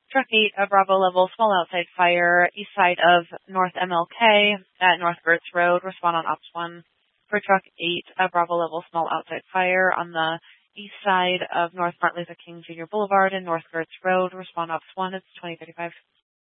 Truck 8, a Bravo level small outside fire, east side of North MLK at North Gertz Road. Respond on Ops 1. For Truck 8, a Bravo level small outside fire on the east side of North Martin Luther King Jr. Boulevard and North Gertz Road. Respond Ops 1. It's 2035.